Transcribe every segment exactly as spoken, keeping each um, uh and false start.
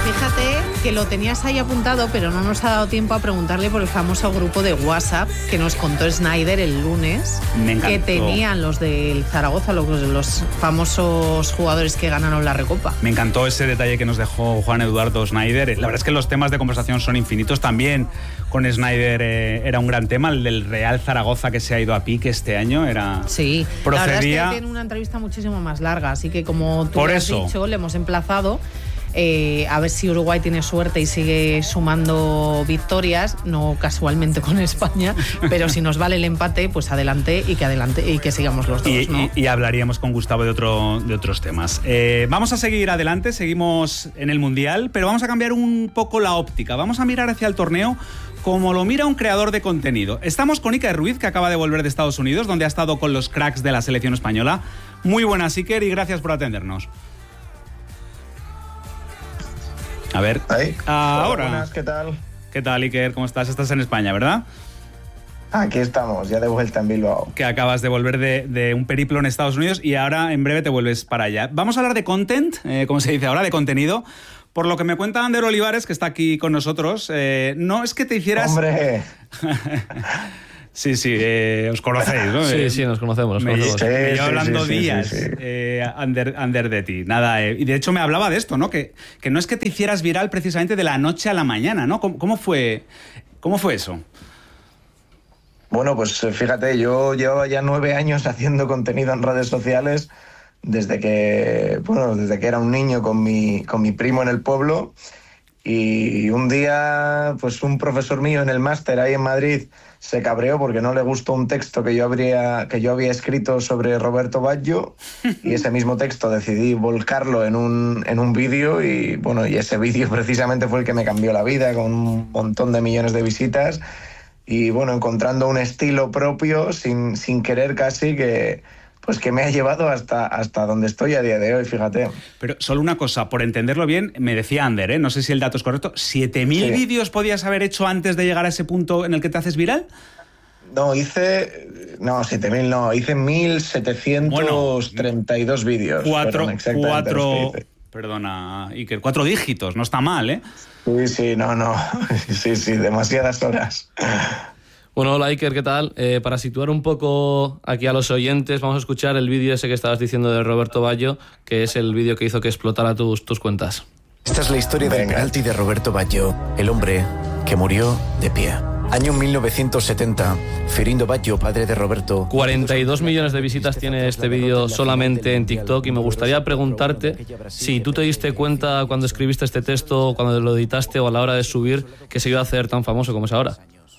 Fíjate que lo tenías ahí apuntado, pero no nos ha dado tiempo a preguntarle por el famoso grupo de WhatsApp que nos contó Snyder el lunes. Me encantó. Que tenían los del Zaragoza, los, los famosos jugadores que ganaron la Recopa. Me encantó ese detalle que nos dejó Juan Eduardo Snyder. La verdad es que los temas de conversación son infinitos. También con Snyder eh, era un gran tema, el del Real Zaragoza que se ha ido a pique este año. Era Sí, procedía... la verdad es que tiene una entrevista muchísimo más larga, así que como tú Por has eso. dicho, le hemos emplazado eh, a ver si Uruguay tiene suerte y sigue sumando victorias, no casualmente con España, pero si nos vale el empate, pues adelante y que adelante y que sigamos los dos, Y, ¿no? y, y hablaríamos con Gustavo de, otro, de otros temas. Eh, vamos a seguir adelante, seguimos en el Mundial, pero vamos a cambiar un poco la óptica. Vamos a mirar hacia el torneo como lo mira un creador de contenido. Estamos con Iker Ruiz, que acaba de volver de Estados Unidos, donde ha estado con los cracks de la selección española. Muy buenas, Iker, y gracias por atendernos. A ver, ¿Ahí? ahora. Hola, buenas, ¿qué tal? ¿Qué tal, Iker? ¿Cómo estás? Estás en España, ¿verdad? Aquí estamos, ya de vuelta en Bilbao. Que acabas de volver de, de un periplo en Estados Unidos y ahora en breve te vuelves para allá. Vamos a hablar de content, eh, como se dice ahora, de contenido. Por lo que me cuenta Ander Olivares, que está aquí con nosotros, eh, no es que te hicieras... ¡Hombre! Sí, sí, eh, os conocéis, ¿no? Sí, sí, nos conocemos. Nos Me, conocemos. sí, me Sí, llevo sí, hablando sí, sí, días, sí, sí. eh, Ander, Ander de ti. Nada, eh, y de hecho me hablaba de esto, ¿no? Que, que no es que te hicieras viral precisamente de la noche a la mañana, ¿no? ¿Cómo, cómo fue, cómo fue eso? Bueno, pues fíjate, yo llevaba ya nueve años haciendo contenido en redes sociales desde que, bueno, desde que era un niño con mi, con mi primo en el pueblo. Y un día, pues un profesor mío en el máster ahí en Madrid se cabreó porque no le gustó un texto que yo, habría, que yo había escrito sobre Roberto Baggio y ese mismo texto decidí volcarlo en un, en un vídeo y, bueno, y ese vídeo precisamente fue el que me cambió la vida con un montón de millones de visitas y, bueno, encontrando un estilo propio sin, sin querer casi que... Pues que me ha llevado hasta, hasta donde estoy a día de hoy, fíjate. Pero solo una cosa, por entenderlo bien, me decía Ander, ¿eh? No sé si el dato es correcto, ¿siete mil Sí. vídeos podías haber hecho antes de llegar a ese punto en el que te haces viral? No, hice... No, siete mil no, hice mil setecientos treinta y dos vídeos. Cuatro, fueron exactamente cuatro, los que hice. perdona, Iker, cuatro dígitos, no está mal, ¿eh? Sí, sí, no, no. Sí, sí, demasiadas horas. Bueno, hola Iker, ¿qué tal? Eh, para situar un poco aquí a los oyentes, vamos a escuchar el vídeo ese que estabas diciendo de Roberto Baggio, que es el vídeo que hizo que explotara tus, tus cuentas. Esta es la historia del Venga. penalti de Roberto Baggio, el hombre que murió de pie. Año mil novecientos setenta, Ferindo Baggio, padre de Roberto... cuarenta y dos millones de visitas tiene este vídeo solamente en TikTok y me gustaría preguntarte si tú te diste cuenta cuando escribiste este texto, cuando lo editaste o a la hora de subir, que se iba a hacer tan famoso como es ahora.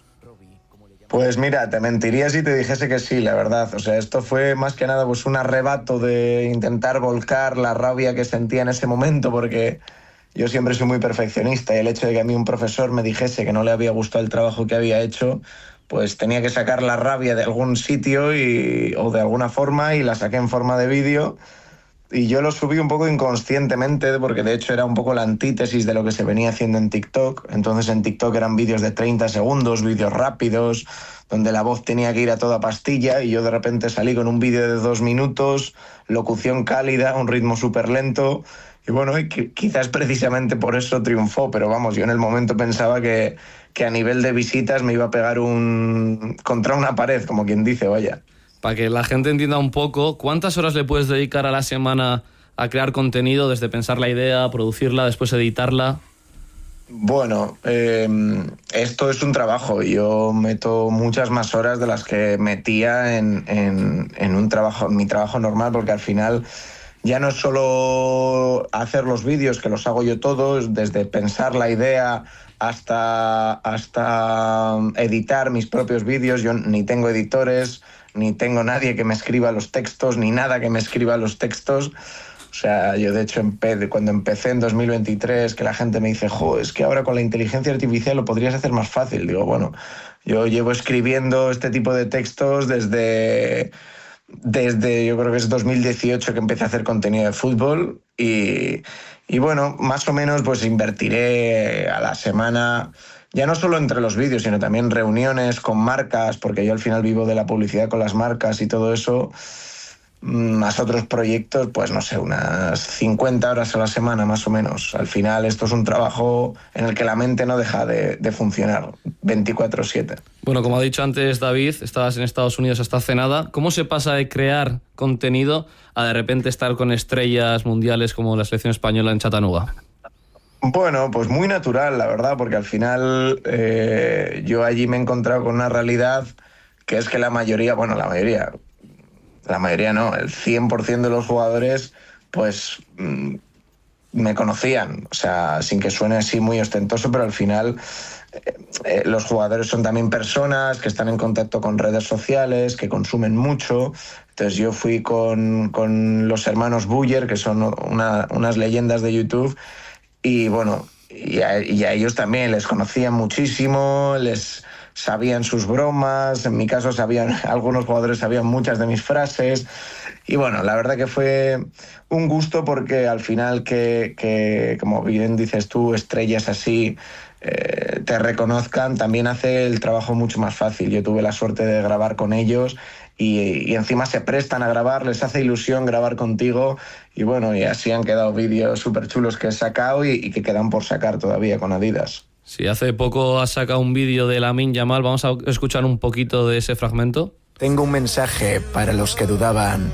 Pues mira, te mentiría si te dijese que sí, la verdad. O sea, esto fue más que nada pues un arrebato de intentar volcar la rabia que sentía en ese momento, porque yo siempre soy muy perfeccionista y el hecho de que a mí un profesor me dijese que no le había gustado el trabajo que había hecho, pues tenía que sacar la rabia de algún sitio y, o de alguna forma y la saqué en forma de vídeo. Y yo lo subí un poco inconscientemente porque de hecho era un poco la antítesis de lo que se venía haciendo en TikTok. Entonces en TikTok eran vídeos de treinta segundos, vídeos rápidos, donde la voz tenía que ir a toda pastilla y yo de repente salí con un vídeo de dos minutos, locución cálida, un ritmo súper lento. Y bueno, y quizás precisamente por eso triunfó, pero vamos, yo en el momento pensaba que, que a nivel de visitas me iba a pegar un contra una pared, como quien dice, vaya. Para que la gente entienda un poco, ¿cuántas horas le puedes dedicar a la semana a crear contenido, desde pensar la idea, producirla, después editarla? Bueno, eh, esto es un trabajo. Yo meto muchas más horas de las que metía en, en, en un trabajo, en mi trabajo normal, porque al final ya no es solo hacer los vídeos, que los hago yo todos, desde pensar la idea hasta, hasta editar mis propios vídeos. Yo ni tengo editores, ni tengo nadie que me escriba los textos, ni nada que me escriba los textos. O sea, yo de hecho empe- cuando empecé en dos mil veintitrés, que la gente me dice, jo, es que ahora con la inteligencia artificial lo podrías hacer más fácil. Digo, bueno, yo llevo escribiendo este tipo de textos desde, desde yo creo que es dos mil dieciocho que empecé a hacer contenido de fútbol y, y bueno, más o menos pues invertiré a la semana... Ya no solo entre los vídeos, sino también reuniones con marcas, porque yo al final vivo de la publicidad con las marcas y todo eso. más otros proyectos, pues no sé, unas cincuenta horas a la semana más o menos. Al final esto es un trabajo en el que la mente no deja de, de funcionar veinticuatro siete. Bueno, como ha dicho antes David, estabas en Estados Unidos hasta hace nada. ¿Cómo se pasa de crear contenido a de repente estar con estrellas mundiales como la selección española en Chattanooga? Bueno, pues muy natural, la verdad, porque al final eh, yo allí me he encontrado con una realidad que es que la mayoría, bueno, la mayoría... La mayoría no, el cien por ciento de los jugadores pues mmm, me conocían, o sea, sin que suene así muy ostentoso, pero al final eh, eh, los jugadores son también personas que están en contacto con redes sociales, que consumen mucho. Entonces yo fui con, con los hermanos Buller, que son una, unas leyendas de YouTube, y bueno, y a, y a ellos también les conocían muchísimo, les... sabían sus bromas, en mi caso sabían, algunos jugadores sabían muchas de mis frases, y bueno, la verdad que fue un gusto porque al final que, que como bien dices tú, estrellas así eh, te reconozcan, también hace el trabajo mucho más fácil. Yo tuve la suerte de grabar con ellos y, y encima se prestan a grabar, les hace ilusión grabar contigo, y bueno, y así han quedado vídeos súper chulos que he sacado y, y que quedan por sacar todavía con Adidas. Sí, hace poco has sacado un vídeo de Lamine Yamal. Vamos a escuchar un poquito de ese fragmento. Tengo un mensaje para los que dudaban.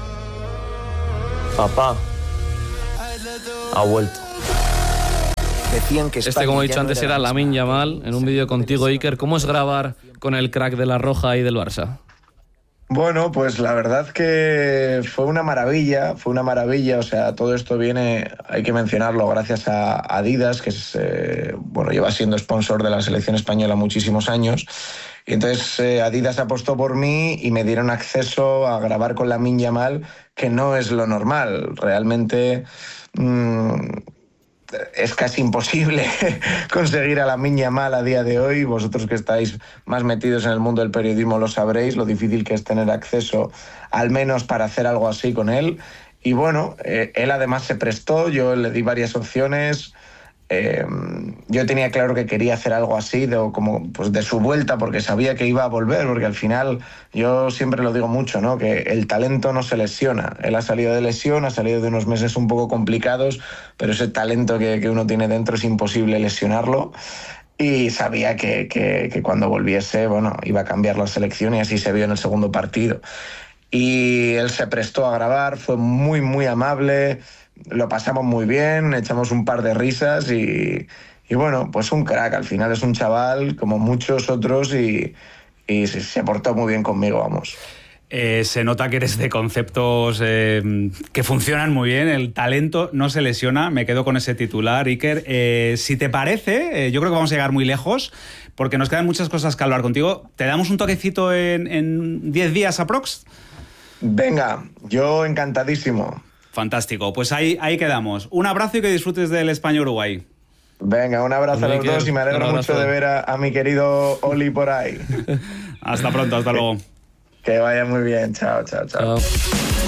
Papá ha vuelto. Decían que este, como he dicho antes, era Lamine Yamal en un vídeo contigo, Iker. ¿Cómo es grabar con el crack de la Roja y del Barça? Bueno, pues la verdad que fue una maravilla, fue una maravilla, o sea, todo esto viene, hay que mencionarlo, gracias a Adidas, que es, eh, bueno, lleva siendo sponsor de la selección española muchísimos años, y entonces eh, Adidas apostó por mí y me dieron acceso a grabar con Lamine Yamal, que no es lo normal, realmente... Mmm, es casi imposible conseguir a Lamine Yamal a día de hoy. Vosotros que estáis más metidos en el mundo del periodismo lo sabréis, lo difícil que es tener acceso al menos para hacer algo así con él. Y bueno, eh, él además se prestó, yo le di varias opciones. Eh, yo tenía claro que quería hacer algo así, de, como, pues de su vuelta, porque sabía que iba a volver, porque al final, yo siempre lo digo mucho, ¿no? Que el talento no se lesiona. Él ha salido de lesión, ha salido de unos meses un poco complicados, pero ese talento que, que uno tiene dentro es imposible lesionarlo. Y sabía que, que, que cuando volviese, bueno, iba a cambiar la selección, y así se vio en el segundo partido. Y él se prestó a grabar, fue muy, muy amable. Lo pasamos muy bien, echamos un par de risas y, y bueno, pues un crack. Al final es un chaval como muchos otros y, y se, se portó muy bien conmigo, vamos. Eh, se nota que eres de conceptos eh, que funcionan muy bien, el talento no se lesiona, me quedo con ese titular, Iker. Eh, si te parece, eh, yo creo que vamos a llegar muy lejos porque nos quedan muchas cosas que hablar contigo. ¿Te damos un toquecito en diez días aprox? Venga, yo encantadísimo. Fantástico, pues ahí, ahí quedamos. Un abrazo y que disfrutes del España-Uruguay. Venga, un abrazo a los dos y me alegro mucho de ver a, a mi querido Oli por ahí. Hasta pronto, hasta luego. Que vaya muy bien, chao, chao, chao. Chao.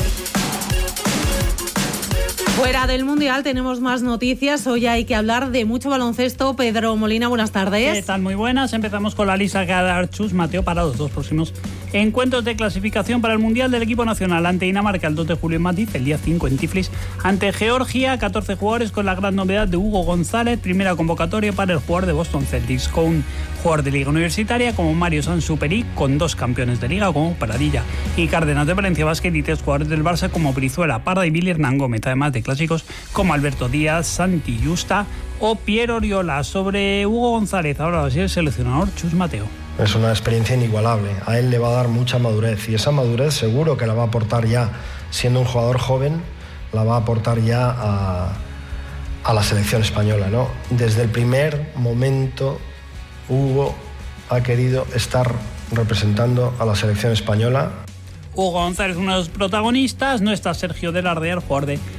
Fuera del Mundial tenemos más noticias. Hoy hay que hablar de mucho baloncesto. Pedro Molina, buenas tardes. ¿Qué tal? Muy buenas. Empezamos con la lista que ha dado Chus Mateo para los dos próximos encuentros de clasificación para el Mundial del equipo nacional. Ante Dinamarca el dos de julio en Madrid, el día cinco en Tiflis. Ante Georgia, catorce jugadores con la gran novedad de Hugo González. Primera convocatoria para el jugador de Boston Celtics, con un jugador de liga universitaria como Mario Sansuperi, con dos campeones de liga como Paradilla y Cárdenas de Valencia Basket, y tres jugadores del Barça como Brizuela, Parra y Billy Hernán Gómez, además de clásicos como Alberto Díaz, Santi Justa o Pierre Oriola. Sobre Hugo González, ahora va a ser el seleccionador Chus Mateo. Es una experiencia inigualable, a él le va a dar mucha madurez y esa madurez seguro que la va a aportar ya, siendo un jugador joven, la va a aportar ya a, a la selección española, ¿no? Desde el primer momento Hugo ha querido estar representando a la selección española. Hugo González, uno de los protagonistas. No está Sergio Delardea, el jugador de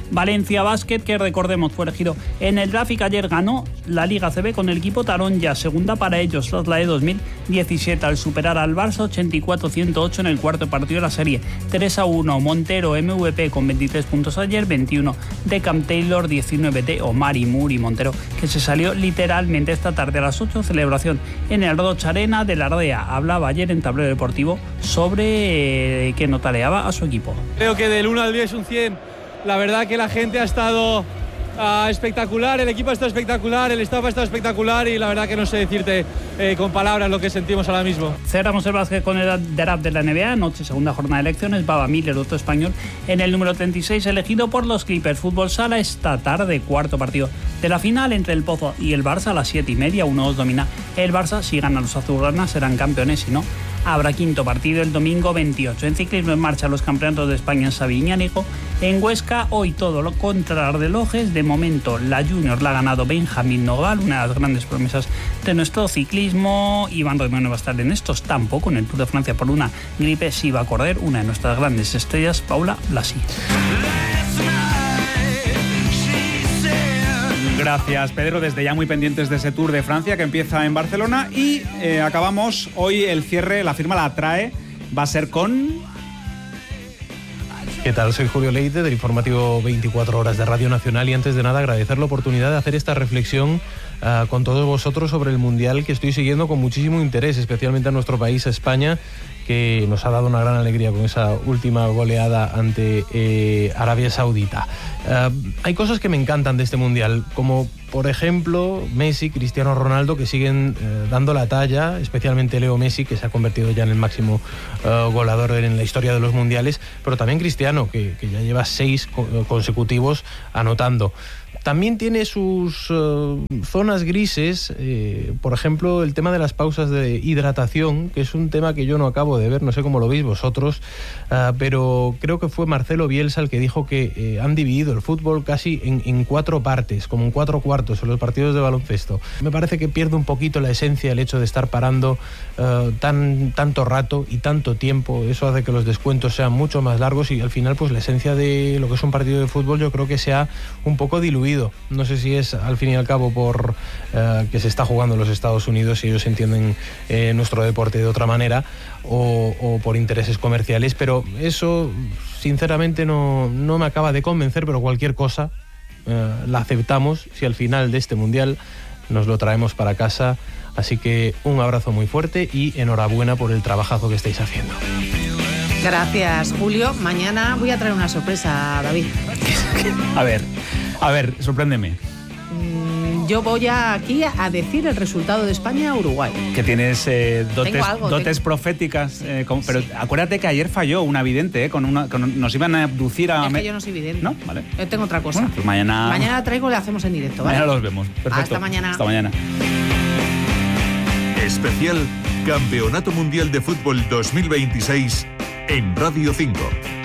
Valencia Basket, que recordemos fue elegido en el draft y que ayer ganó la Liga A C B con el equipo Taronja, segunda para ellos tras la de dos mil diecisiete, al superar al Barça ochenta y cuatro a ciento ocho en el cuarto partido de la serie. tres a uno, Montero M V P con veintitrés puntos ayer, veintiuno de Cam Taylor, diecinueve de Omari Muri Montero, que se salió literalmente esta tarde a las ocho, celebración en el Rocha Arena de la Ardea. Hablaba ayer en Tablero Deportivo sobre eh, qué nota le daba a su equipo. Creo que del uno al diez un cien. La verdad que la gente ha estado uh, espectacular, el equipo ha estado espectacular, el staff ha estado espectacular y la verdad que no sé decirte eh, con palabras lo que sentimos ahora mismo. Cerramos el básquet con el draft de la N B A, noche segunda jornada de elecciones. Baba Miller, otro español, en el número treinta y seis, elegido por los Clippers. Fútbol sala esta tarde, cuarto partido de la final entre el Pozo y el Barça a las siete y media. uno dos domina el Barça. Si ganan los azulgranas serán campeones, si no habrá quinto partido el domingo veintiocho. En ciclismo en marcha los campeonatos de España en Sabiñánigo. En Huesca, hoy todo lo contrarrelojes. De momento, la Junior la ha ganado Benjamín Nogal, una de las grandes promesas de nuestro ciclismo. Iván Romeo no va a estar en estos tampoco en el Tour de Francia por una gripe. Sí va a correr una de nuestras grandes estrellas, Paula Blasi. Gracias, Pedro. Desde ya muy pendientes de ese Tour de Francia que empieza en Barcelona. Y eh, acabamos hoy el cierre, la firma la trae, va a ser con... ¿Qué tal? Soy Julio Leite del informativo veinticuatro horas de Radio Nacional y antes de nada agradecer la oportunidad de hacer esta reflexión uh, con todos vosotros sobre el Mundial que estoy siguiendo con muchísimo interés, especialmente a nuestro país, a España, que nos ha dado una gran alegría con esa última goleada ante eh, Arabia Saudita. Uh, hay cosas que me encantan de este Mundial, como por ejemplo Messi, Cristiano Ronaldo, que siguen eh, dando la talla, especialmente Leo Messi, que se ha convertido ya en el máximo uh, goleador en la historia de los mundiales, pero también Cristiano, que, que ya lleva seis co- consecutivos anotando. También tiene sus uh, zonas grises, eh, por ejemplo, el tema de las pausas de hidratación, que es un tema que yo no acabo de ver, no sé cómo lo veis vosotros, uh, pero creo que fue Marcelo Bielsa el que dijo que eh, han dividido el fútbol casi en, en cuatro partes, como en cuatro cuartos en los partidos de baloncesto. Me parece que pierde un poquito la esencia el hecho de estar parando uh, tan, tanto rato y tanto tiempo. Eso hace que los descuentos sean mucho más largos y al final pues la esencia de lo que es un partido de fútbol yo creo que se ha un poco diluido. No sé si es al fin y al cabo por uh, que se está jugando en los Estados Unidos y ellos entienden eh, nuestro deporte de otra manera o, o por intereses comerciales, pero eso sinceramente no, no me acaba de convencer, pero cualquier cosa uh, la aceptamos si al final de este Mundial nos lo traemos para casa. Así que un abrazo muy fuerte y enhorabuena por el trabajazo que estáis haciendo. Gracias, Julio. Mañana voy a traer una sorpresa, David. A ver, a ver, sorpréndeme. Mm, yo voy a, aquí a decir el resultado de España-Uruguay. Que tienes eh, dotes, algo, dotes tengo... proféticas, eh, con, pero acuérdate que ayer falló una vidente, eh, con una, con, nos iban a abducir a... Es que yo no soy vidente. ¿No? Vale. Yo tengo otra cosa. Bueno, pues mañana... Mañana traigo y le hacemos en directo, ¿vale? Mañana los vemos. Perfecto. Hasta mañana. Hasta mañana. Especial Campeonato Mundial de Fútbol dos mil veintiséis en Radio cinco.